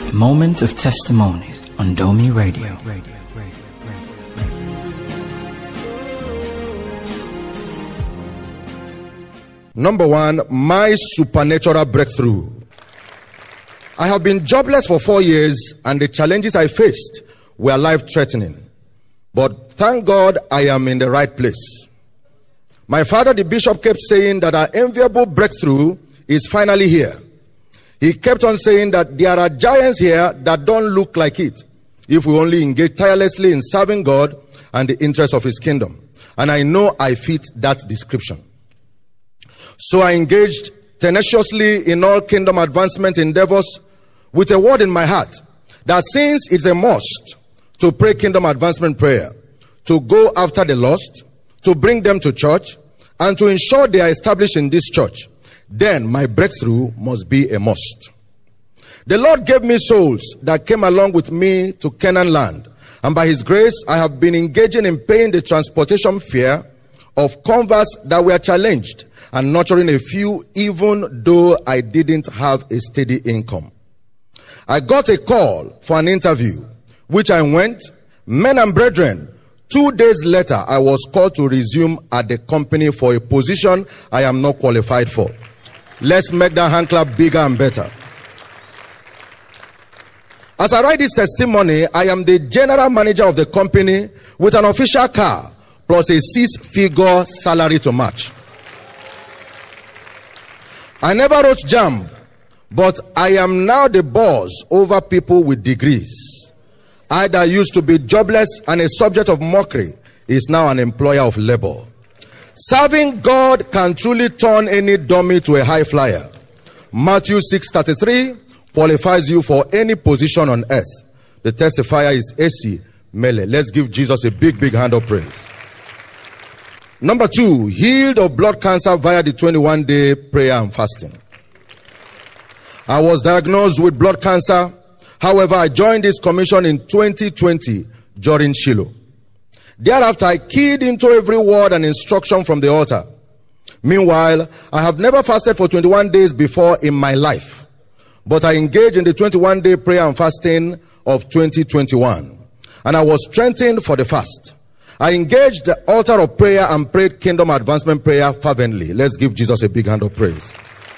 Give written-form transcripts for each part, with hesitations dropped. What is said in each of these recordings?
Moment of Testimonies on Domi Radio. Number one, my supernatural breakthrough. I have been jobless for 4 years, and the challenges I faced were life-threatening. But thank God I am in the right place. My father, the bishop, kept saying that our enviable breakthrough is finally here. He kept on saying that there are giants here that don't look like it if we only engage tirelessly in serving God and the interests of his kingdom. And I know I fit that description. So I engaged tenaciously in all kingdom advancement endeavors with a word in my heart that since it's a must to pray kingdom advancement prayer, to go after the lost, to bring them to church, and to ensure they are established in this church, then my breakthrough must be a must. The Lord gave me souls that came along with me to Canaan land, and by his grace I have been engaging in paying the transportation fare of converts that were challenged and nurturing a few even though I didn't have a steady income. I got a call for an interview, which I went. Men and brethren, 2 days later I was called to resume at the company for a position I am not qualified for. Let's make that hand clap bigger and better. As I write this testimony, I am the general manager of the company with an official car plus a 6-figure salary to match. I never wrote JAMB, but I am now the boss over people with degrees. I that used to be jobless and a subject of mockery is now an employer of labor. Serving God can truly turn any dummy to a high flyer. Matthew 6:33 qualifies you for any position on earth. The testifier is AC Mele. Let's give Jesus a big hand of praise. Number two, healed of blood cancer via the 21-day prayer and fasting. I was diagnosed with blood cancer. However, I joined this commission in 2020 during Shiloh. Thereafter, I keyed into every word and instruction from the altar. Meanwhile, I have never fasted for 21 days before in my life. But I engaged in the 21-day prayer and fasting of 2021. And I was strengthened for the fast. I engaged the altar of prayer and prayed kingdom advancement prayer fervently. Let's give Jesus a big hand of praise.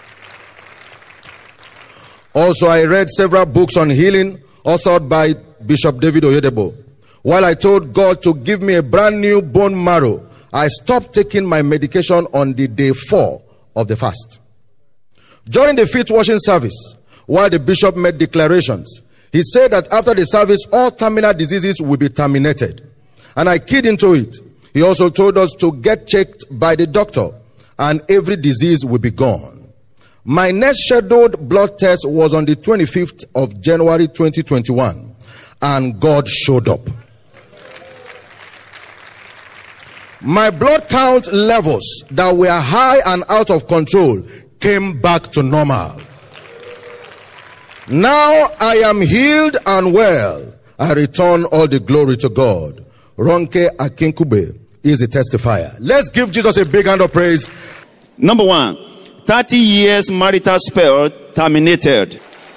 Also, I read several books on healing authored by Bishop David Oyedepo. While I told God to give me a brand new bone marrow, I stopped taking my medication on the day 4 of the fast. During the feet washing service, while the bishop made declarations, he said that after the service, all terminal diseases will be terminated. And I keyed into it. He also told us to get checked by the doctor and every disease will be gone. My next scheduled blood test was on the 25th of January 2021, and God showed up. My blood count levels that were high and out of control came back to normal. Now I am healed and well. I return all the glory to God. Ronke Akinkube is a testifier. Let's give Jesus a big hand of praise. Number one, 30 years marital spell terminated.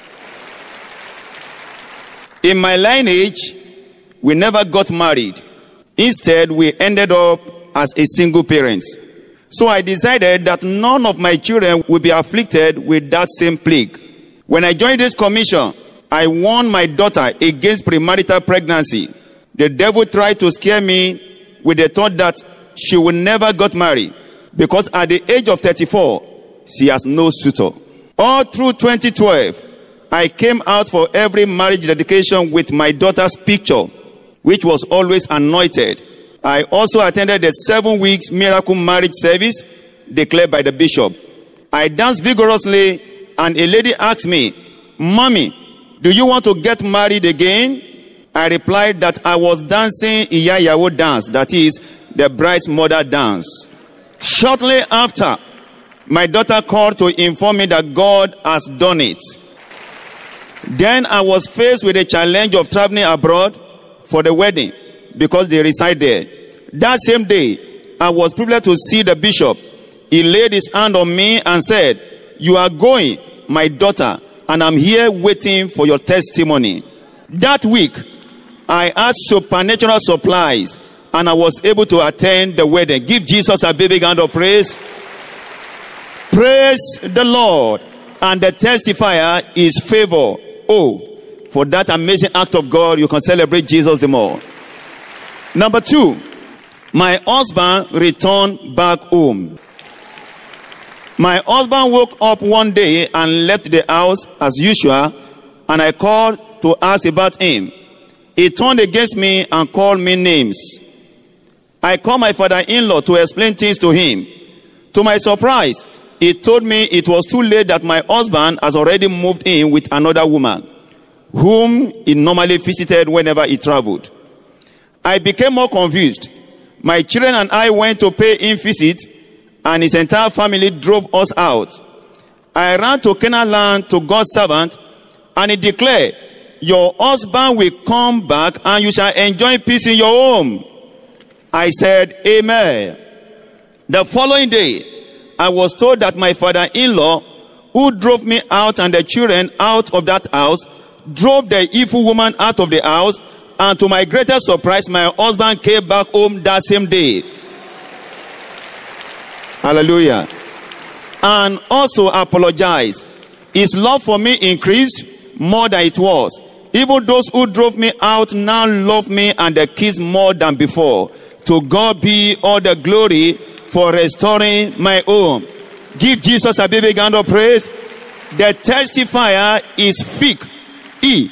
In my lineage, we never got married. Instead, we ended up as a single parent. So I decided that none of my children would be afflicted with that same plague. When I joined this commission, I warned my daughter against premarital pregnancy. The devil tried to scare me with the thought that she would never get married because at the age of 34, she has no suitor. All through 2012, I came out for every marriage dedication with my daughter's picture, which was always anointed. I also attended the 7 weeks miracle marriage service declared by the bishop. I danced vigorously and a lady asked me, "Mommy, do you want to get married again?" I replied that I was dancing Iyayawo dance, that is, the bride's mother dance. Shortly after, my daughter called to inform me that God has done it. Then I was faced with the challenge of traveling abroad for the wedding because they reside there. That same day, I was privileged to see the bishop. He laid his hand on me and said, "You are going, my daughter, and I'm here waiting for your testimony. That week, I had supernatural supplies, and I was able to attend the wedding. Give Jesus a big hand of praise. Praise the Lord. And the testifier is favor. Oh, for that amazing act of God, you can celebrate Jesus the more. Number 2, my husband returned back home. My husband woke up one day and left the house as usual, and I called to ask about him. He turned against me and called me names. I called my father-in-law to explain things to him. To my surprise, he told me it was too late, that my husband has already moved in with another woman, whom he normally visited whenever he traveled. I became more confused. My children and I went to pay him visit, and his entire family drove us out. I ran to Canaan land to God's servant, and he declared, your husband will come back and you shall enjoy peace in your home. I said, amen. The following day, I was told that my father-in-law, who drove me out and the children out of that house, drove the evil woman out of the house, and to my greatest surprise, my husband came back home that same day. Hallelujah. And also apologized. His love for me increased more than it was. Even those who drove me out now love me and the kids more than before. To God be all the glory for restoring my home. Give Jesus a big hand of praise. The testifier is Fig. E.